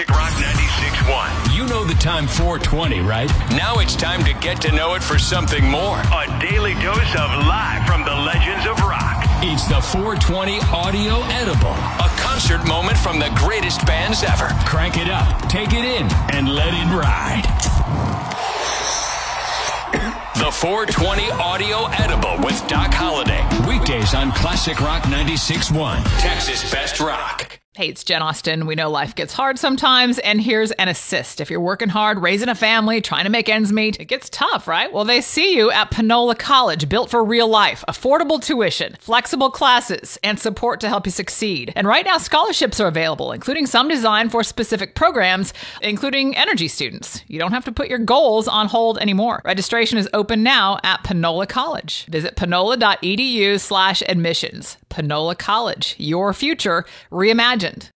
Classic Rock 96.1. You know the time 420, right? Now it's time to get to know it for something more. A daily dose of live from the legends of rock. It's the 420 Audio Edible, a concert moment from the greatest bands ever. Crank it up, take it in, and let it ride. The 420 Audio Edible with Doc Holliday. Weekdays on Classic Rock 96.1, Texas Best Rock. Hey, it's Jen Austen. We know life gets hard sometimes, and here's an assist. If you're working hard, raising a family, trying to make ends meet, it gets tough, right? Well, they see you at Panola College, built for real life, affordable tuition, flexible classes, and support to help you succeed. And right now, scholarships are available, including some designed for specific programs, including energy students. You don't have to put your goals on hold anymore. Registration is open now at Panola College. Visit panola.edu/admissions. Panola College, your future reimagined.